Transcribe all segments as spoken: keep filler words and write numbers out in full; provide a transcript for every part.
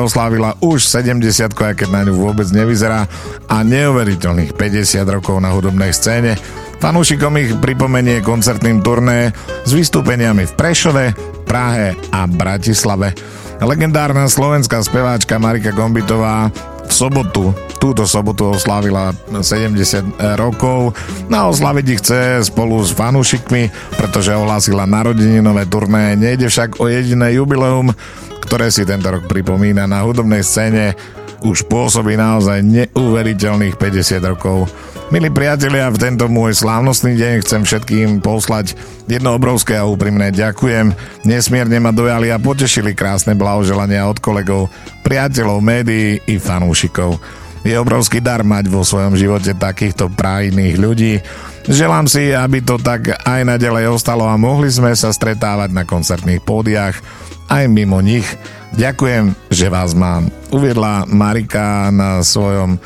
oslávila už sedemdesiatku, aj keď na ňu vôbec nevyzerá, a neuveriteľných päťdesiat rokov na hudobnej scéne. Fanúšikom ich pripomenie koncertným turné s vystúpeniami v Prešove, Prahe a Bratislave. Legendárna slovenská speváčka Marika Gombitová v sobotu, túto sobotu oslávila sedemdesiat rokov. Na oslaviť ich chce spolu s fanúšikmi, pretože ohlásila narodeninové turné. Nejde však o jediné jubileum, ktoré si tento rok pripomína. Na hudobnej scéne už pôsobí naozaj neuveriteľných päťdesiat rokov. Milí priatelia, v tento môj slávnostný deň chcem všetkým poslať jedno obrovské a úprimné ďakujem. Nesmierne ma dojali a potešili krásne blahoželania od kolegov, priateľov, médií i fanúšikov. Je obrovský dar mať vo svojom živote takýchto prajných ľudí. Želám si, aby to tak aj naďalej ostalo a mohli sme sa stretávať na koncertných pódiách aj mimo nich. Ďakujem, že vás mám. Uviedla Marika na svojom e,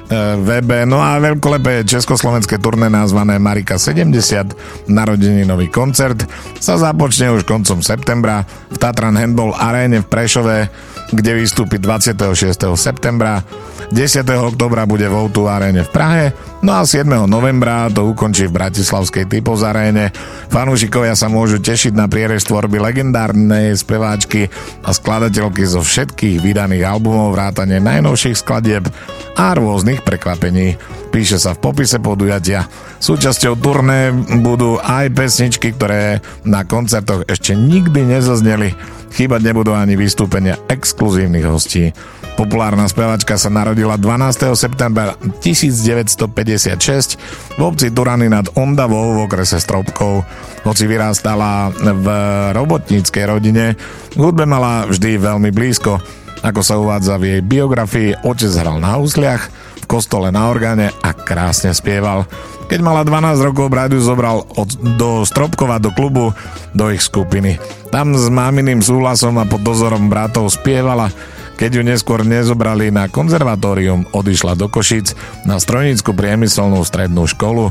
webe. No a veľkolepé československé turné nazvané Marika sedemdesiat, narodeninový koncert, sa započne už koncom septembra v Tatran Handball Aréne v Prešove, kde vystúpi dvadsiateho šiesteho septembra. desiateho októbra bude v ó dva Aréne v Prahe, no a siedmeho novembra to ukončí v bratislavskej Typos Aréne. Fanúšikovia sa môžu tešiť na prierez tvorby legendárnej speváčky a skladateľky zo všetkých vydaných albumov, vrátane najnovších skladieb a rôznych prekvapení. Píše sa v popise podujatia. Súčasťou turné budú aj pesničky, ktoré na koncertoch ešte nikdy nezazneli. Chýbať nebudú ani vystúpenia exkluzívnych hostí. Populárna spevačka sa narodila dvanásteho septembra tisícdeväťstopäťdesiatšesť v obci Turany nad Ondavou v okrese Stropkov. Hoci vyrástala v robotníckej rodine, k hudbe mala vždy veľmi blízko. Ako sa uvádza v jej biografii, otec hral na husliach, v kostole na orgáne a krásne spieval. Keď mala dvanásť rokov, brat ju zobral od, do Stropkova do klubu, do ich skupiny. Tam s máminým súhlasom a pod dozorom bratov spievala. Keď ju neskôr nezobrali na konzervatórium, odišla do Košíc na strojnícku priemyselnú strednú školu.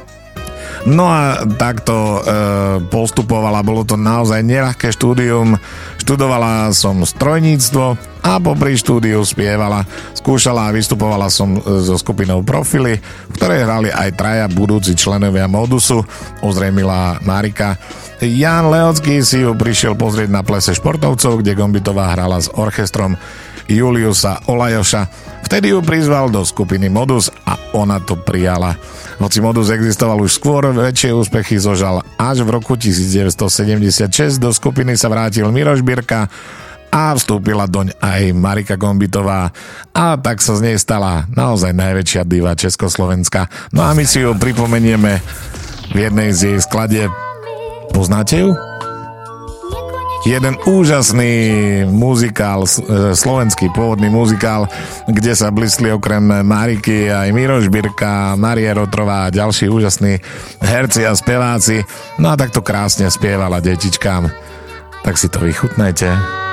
No a takto e, postupovala, bolo to naozaj neľahké štúdium. Študovala som strojníctvo a popri štúdiu spievala. Skúšala a vystupovala som so skupinou Profily, v ktorej hrali aj traja budúci členovia Modusu, ozrejmila Marika. Jan Lehocký si ju prišiel pozrieť na plese športovcov, kde Gombitová hrala s orchestrom Juliusa Olajoša. Vtedy ju prizval do skupiny Modus a ona to prijala. Hoci Modus existoval už skôr, väčšie úspechy zožal až v roku devätnásťsedemdesiatšesť. Do skupiny sa vrátil Miroš Birka a vstúpila doň aj Marika Gombitová. A tak sa z nej stala naozaj najväčšia diva Československa. No a my si ju pripomenieme v jednej z jej skladieb. Poznáte ju? Jeden úžasný muzikál, slovenský pôvodný muzikál, kde sa blízli okrem Mariky aj Miroš Birka, Marie Rotrová a ďalší úžasní herci a speváci. No a takto krásne spievala detičkám. Tak si to vychutnajte.